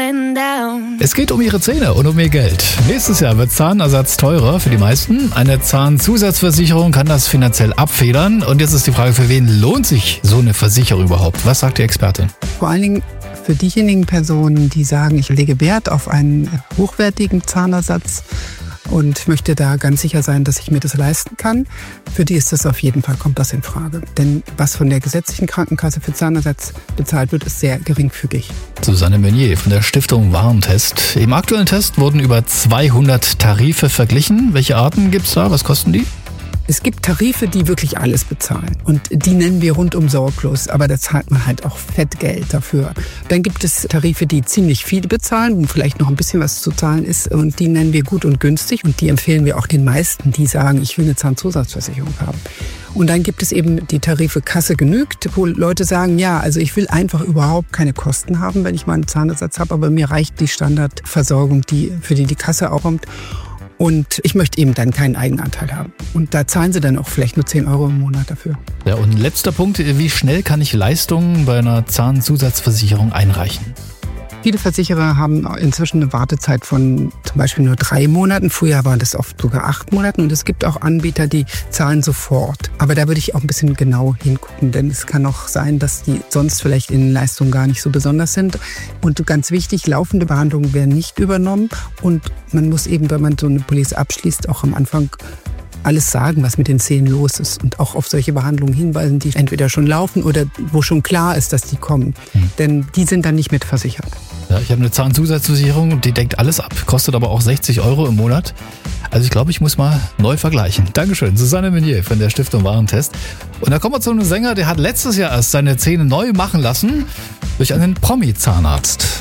going down. Es geht um Ihre Zähne und um Ihr Geld. Nächstes Jahr wird Zahnersatz teurer für die meisten. Eine Zahnzusatzversicherung kann das finanziell abfedern. Und jetzt ist die Frage, für wen lohnt sich so eine Versicherung überhaupt? Was sagt die Expertin? Vor allen Dingen für diejenigen Personen, die sagen, ich lege Wert auf einen hochwertigen Zahnersatz und möchte da ganz sicher sein, dass ich mir das leisten kann. Für die ist das auf jeden Fall, kommt das in Frage. Denn was von der gesetzlichen Krankenkasse für Zahnersatz bezahlt wird, ist sehr geringfügig. Susanne Meunier von der Stiftung Warentest. Im aktuellen Test wurden über 200 Tarife verglichen. Welche Arten gibt's da? Was kosten die? Es gibt Tarife, die wirklich alles bezahlen. Und die nennen wir rundum sorglos. Aber da zahlt man halt auch Fettgeld dafür. Dann gibt es Tarife, die ziemlich viel bezahlen, wo vielleicht noch ein bisschen was zu zahlen ist. Und die nennen wir gut und günstig. Und die empfehlen wir auch den meisten, die sagen, ich will eine Zahnzusatzversicherung haben. Und dann gibt es eben die Tarife Kasse genügt, wo Leute sagen, ja, also ich will einfach überhaupt keine Kosten haben, wenn ich mal einen Zahnersatz habe. Aber mir reicht die Standardversorgung, für die Kasse auch kommt. Und ich möchte eben dann keinen Eigenanteil haben. Und da zahlen sie dann auch vielleicht nur 10 Euro im Monat dafür. Ja, und letzter Punkt, wie schnell kann ich Leistungen bei einer Zahnzusatzversicherung einreichen? Viele Versicherer haben inzwischen eine Wartezeit von zum Beispiel nur 3 Monaten. Früher waren das oft sogar 8 Monate. Und es gibt auch Anbieter, die zahlen sofort. Aber da würde ich auch ein bisschen genau hingucken. Denn es kann auch sein, dass die sonst vielleicht in Leistungen gar nicht so besonders sind. Und ganz wichtig, laufende Behandlungen werden nicht übernommen. Und man muss eben, wenn man so eine Police abschließt, auch am Anfang alles sagen, was mit den Zähnen los ist. Und auch auf solche Behandlungen hinweisen, die entweder schon laufen oder wo schon klar ist, dass die kommen. Denn die sind dann nicht mit versichert. Ja, ich habe eine Zahnzusatzversicherung und die deckt alles ab, kostet aber auch 60 Euro im Monat. Also ich glaube, ich muss mal neu vergleichen. Dankeschön, Susanne Meunier von der Stiftung Warentest. Und da kommen wir zu einem Sänger, der hat letztes Jahr erst seine Zähne neu machen lassen durch einen Promi-Zahnarzt.